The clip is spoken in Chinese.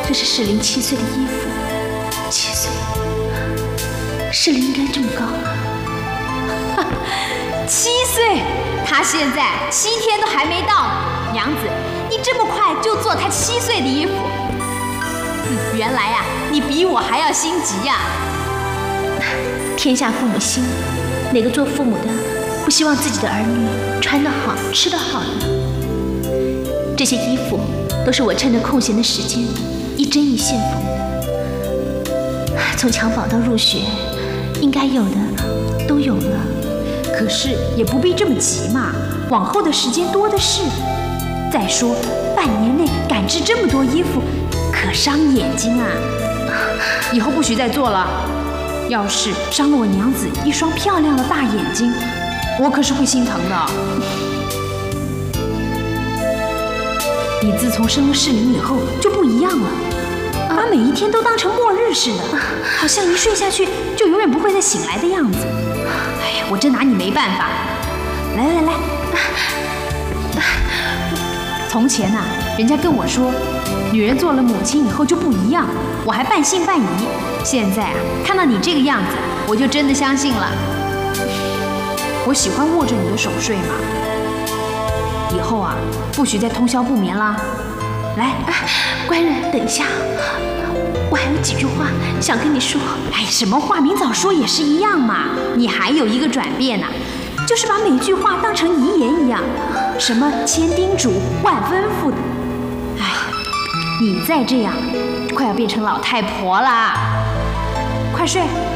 这是世林7岁的衣服，7岁，世林应该这么高了。 7岁，他现在7天都还没到呢。娘子，你这么快就做他7岁的衣服？原来呀，你比我还要心急呀！ 天下父母心，哪个做父母的不希望自己的儿女穿得好、吃得好呢？这些衣服都是我趁着空闲的时间一针一线缝的。从襁褓到入学，应该有的都有了。 可是也不必这么急嘛，往后的时间多的是。再说，半年内赶制这么多衣服，可伤眼睛啊！以后不许再做了。要是伤了我娘子一双漂亮的大眼睛，我可是会心疼的。你自从生了世林以后就不一样了，把每一天都当成末日似的，好像一睡下去就永远不会再醒来的样子。哎呀，我真拿你没办法。来，从前呐，人家跟我说，女人做了母亲以后就不一样，我还半信半疑。现在啊，看到你这个样子，我就真的相信了。我喜欢握着你的手睡嘛。以后啊，不许再通宵不眠啦。来， 官人，等一下，我还有几句话想跟你说。 哎，什么话明早说也是一样嘛。你还有一个转变呢，就是把每句话当成遗言一样，什么千叮嘱万吩咐的。哎，你再这样，快要变成老太婆啦！快睡。